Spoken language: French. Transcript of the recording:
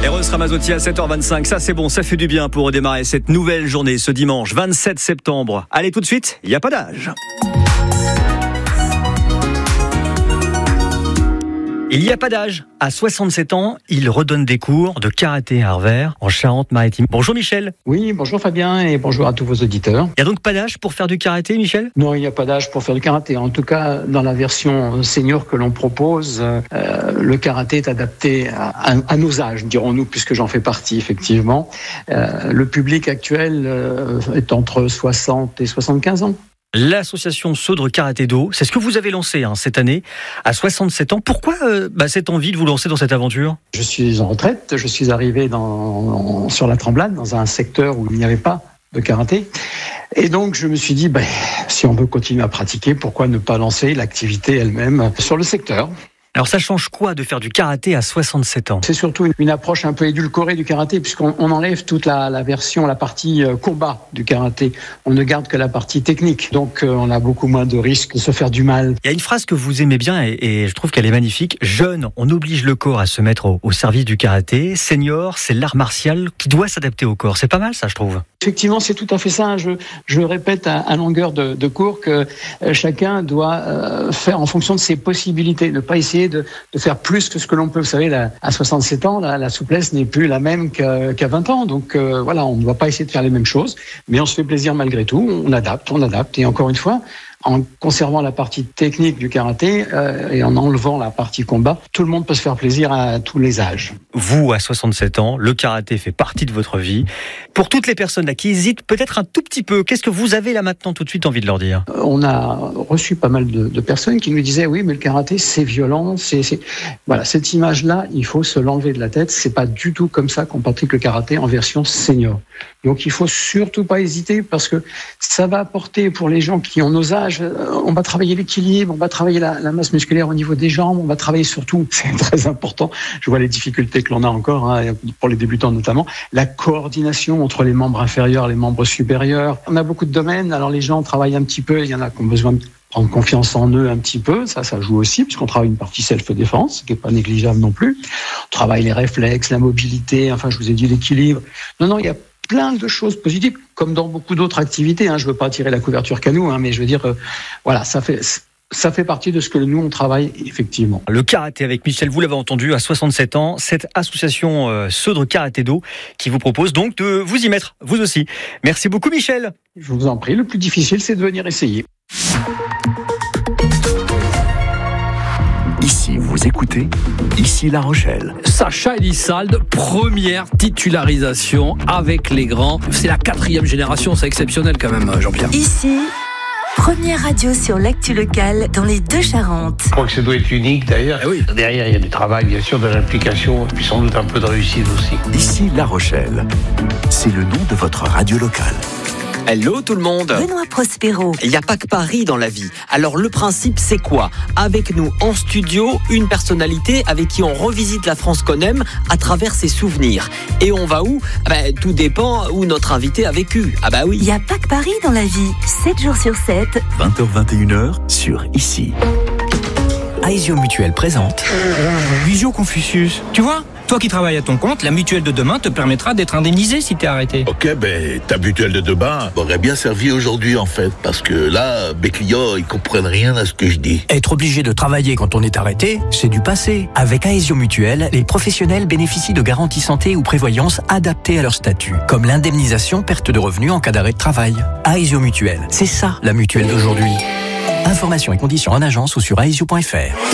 Eros Ramazzotti à 7h25, ça c'est bon, ça fait du bien pour redémarrer cette nouvelle journée ce dimanche 27 septembre. Allez tout de suite, il n'y a pas d'âge. Il n'y a pas d'âge. À 67 ans, il redonne des cours de karaté à Arvers, en Charente-Maritime. Bonjour Michel. Oui, bonjour Fabien et bonjour à tous vos auditeurs. Il n'y a donc pas d'âge pour faire du karaté, Michel ? Non, il n'y a pas d'âge pour faire du karaté. En tout cas, dans la version senior que l'on propose, le karaté est adapté à nos âges, dirons-nous, puisque j'en fais partie, effectivement. Le public actuel est entre 60 et 75 ans. L'association Saudre Karaté Do, c'est ce que vous avez lancé cette année, à 67 ans. Pourquoi cette envie de vous lancer dans cette aventure ? Je suis en retraite, je suis arrivé sur la Tremblade, dans un secteur où il n'y avait pas de karaté. Et donc je me suis dit, si on veut continuer à pratiquer, pourquoi ne pas lancer l'activité elle-même sur le secteur ? Alors ça change quoi de faire du karaté à 67 ans ? C'est surtout une approche un peu édulcorée du karaté, puisqu'on enlève toute la partie combat du karaté. On ne garde que la partie technique. Donc on a beaucoup moins de risques de se faire du mal. Il y a une phrase que vous aimez bien et je trouve qu'elle est magnifique. Jeune, on oblige le corps à se mettre au service du karaté. Senior, c'est l'art martial qui doit s'adapter au corps. C'est pas mal ça, je trouve. Effectivement, c'est tout à fait ça. Je répète à longueur de cours que chacun doit faire en fonction de ses possibilités. Ne pas essayer de faire plus que ce que l'on peut. Vous savez, à 67 ans, la souplesse n'est plus la même qu'à 20 ans. Donc voilà, on ne doit pas essayer de faire les mêmes choses, mais on se fait plaisir malgré tout. On adapte. Et encore une fois, en conservant la partie technique du karaté et en enlevant la partie combat, tout le monde peut se faire plaisir à tous les âges. Vous, à 67 ans, le karaté fait partie de votre vie. Pour toutes les personnes là qui hésitent peut-être un tout petit peu, qu'est-ce que vous avez là maintenant tout de suite envie de leur dire ? On a reçu pas mal de personnes qui nous disaient oui, mais le karaté c'est violent, voilà, cette image-là, il faut se l'enlever de la tête. C'est pas du tout comme ça qu'on pratique le karaté en version senior. Donc il faut surtout pas hésiter parce que ça va apporter pour les gens qui ont nos âges. On va travailler l'équilibre, on va travailler la masse musculaire au niveau des jambes, on va travailler surtout, c'est très important, je vois les difficultés que l'on a encore, pour les débutants notamment, la coordination entre les membres inférieurs et les membres supérieurs. On a beaucoup de domaines, alors les gens travaillent un petit peu, il y en a qui ont besoin de prendre confiance en eux un petit peu, ça joue aussi, puisqu'on travaille une partie self-défense, ce qui n'est pas négligeable non plus. On travaille les réflexes, la mobilité, je vous ai dit l'équilibre. Non, il y a plein de choses positives, comme dans beaucoup d'autres activités. Je ne veux pas tirer la couverture qu'à nous, mais je veux dire, voilà, ça fait partie de ce que nous, on travaille effectivement. Le karaté avec Michel, vous l'avez entendu, à 67 ans, cette association Saudre Karaté Do qui vous propose donc de vous y mettre, vous aussi. Merci beaucoup Michel. Je vous en prie, le plus difficile, c'est de venir essayer. Ici, vous écoutez, ici La Rochelle. Sacha Elissalde, première titularisation avec les grands. C'est la 4e génération, c'est exceptionnel quand même, Jean-Pierre. Ici, première radio sur l'actu locale dans les deux Charentes. Je crois que ça doit être unique d'ailleurs. Eh oui. Derrière, il y a du travail, bien sûr, de l'implication, et puis sans doute un peu de réussite aussi. Ici La Rochelle. C'est le nom de votre radio locale. Hello tout le monde. Benoît Prospero. Il n'y a pas que Paris dans la vie. Alors le principe c'est quoi ? Avec nous en studio, une personnalité avec qui on revisite la France qu'on aime à travers ses souvenirs. Et on va où ? Tout dépend où notre invité a vécu. Oui. Il n'y a pas que Paris dans la vie. 7 jours sur 7. 20h-21h sur Ici. Aesio Mutuelle présente. Visio Confucius. Tu vois ? Toi qui travailles à ton compte, la mutuelle de demain te permettra d'être indemnisé si t'es arrêté. Ok, ta mutuelle de demain m'aurait bien servi aujourd'hui en fait, parce que là, mes clients, ils comprennent rien à ce que je dis. Être obligé de travailler quand on est arrêté, c'est du passé. Avec Aesio Mutuelle, les professionnels bénéficient de garanties santé ou prévoyance adaptées à leur statut, comme l'indemnisation perte de revenus en cas d'arrêt de travail. Aesio Mutuelle, c'est ça la mutuelle d'aujourd'hui. Informations et conditions en agence ou sur aesio.fr.